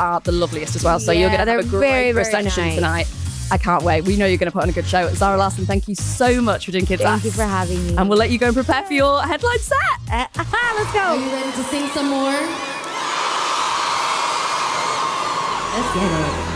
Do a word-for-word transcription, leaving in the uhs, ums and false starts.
are the loveliest as well. So Yeah, you're going to they're have a great very, very reception nice. tonight. I can't wait. We know you're going to put on a good show. Zara Larsson, thank you so much for doing Kids Thank Act. you for having me. And we'll let you go and prepare for your headline set. Uh, let's go. Are you ready to sing some more? Let's get it.